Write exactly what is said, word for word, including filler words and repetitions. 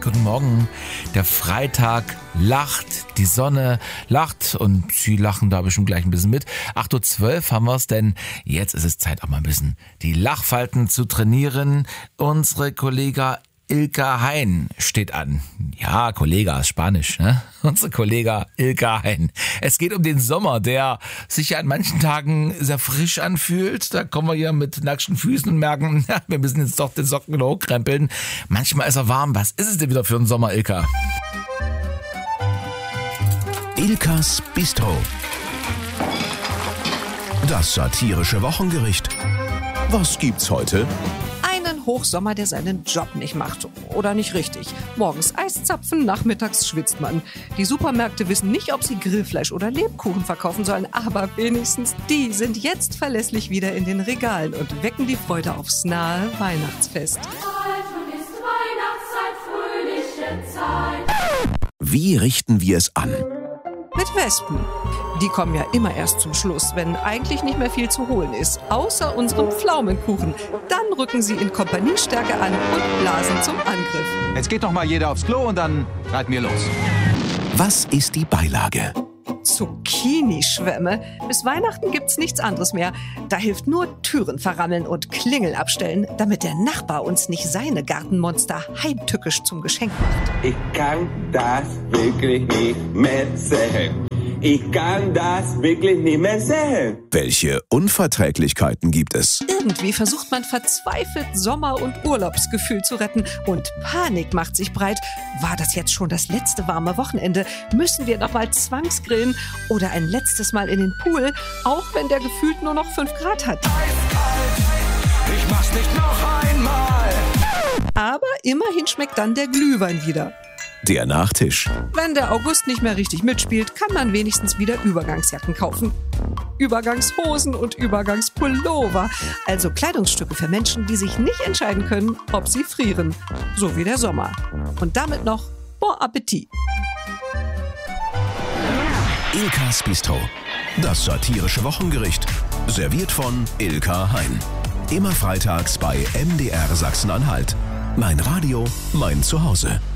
guten Morgen. Der Freitag lacht, die Sonne lacht und Sie lachen da bestimmt gleich ein bisschen mit. acht Uhr zwölf haben wir es, denn jetzt ist es Zeit, auch mal ein bisschen die Lachfalten zu trainieren. Unsere Kollegin Ilka Hein steht an. Ja, Kollega ist Spanisch, ne? Unsere Kollegin Ilka Hein. Es geht um den Sommer, der sich ja an manchen Tagen sehr frisch anfühlt. Da kommen wir hier mit nackten Füßen und merken, ja, wir müssen jetzt doch den Socken wieder hochkrempeln. Manchmal ist er warm. Was ist es denn wieder für ein Sommer, Ilka? Ilkas Bistro. Das satirische Wochengericht. Was gibt's heute? Hochsommer, der seinen Job nicht macht. Oder nicht richtig. Morgens Eiszapfen, nachmittags schwitzt man. Die Supermärkte wissen nicht, ob sie Grillfleisch oder Lebkuchen verkaufen sollen, aber wenigstens die sind jetzt verlässlich wieder in den Regalen und wecken die Freude aufs nahe Weihnachtsfest. Wie richten wir es an? Mit Wespen. Die kommen ja immer erst zum Schluss, wenn eigentlich nicht mehr viel zu holen ist. Außer unserem Pflaumenkuchen. Dann rücken sie in Kompaniestärke an und blasen zum Angriff. Jetzt geht doch mal jeder aufs Klo und dann reiten wir los. Was ist die Beilage? Zucchini-Schwämme. Bis Weihnachten gibt's nichts anderes mehr. Da hilft nur Türen verrammeln und Klingel abstellen, damit der Nachbar uns nicht seine Gartenmonster heimtückisch zum Geschenk macht. Ich kann das wirklich nicht mehr sehen. Ich kann das wirklich nicht mehr sehen. Welche Unverträglichkeiten gibt es? Irgendwie versucht man verzweifelt Sommer- und Urlaubsgefühl zu retten und Panik macht sich breit. War das jetzt schon das letzte warme Wochenende? Müssen wir noch mal zwangsgrillen oder ein letztes Mal in den Pool, auch wenn der gefühlt nur noch fünf Grad hat? Ich mach's nicht noch einmal. Aber immerhin schmeckt dann der Glühwein wieder. Der Nachtisch. Wenn der August nicht mehr richtig mitspielt, kann man wenigstens wieder Übergangsjacken kaufen. Übergangshosen und Übergangspullover. Also Kleidungsstücke für Menschen, die sich nicht entscheiden können, ob sie frieren. So wie der Sommer. Und damit noch Bon Appetit. Ilkas Bistro. Das satirische Wochengericht. Serviert von Ilka Hein. Immer freitags bei M D R Sachsen-Anhalt. Mein Radio, mein Zuhause.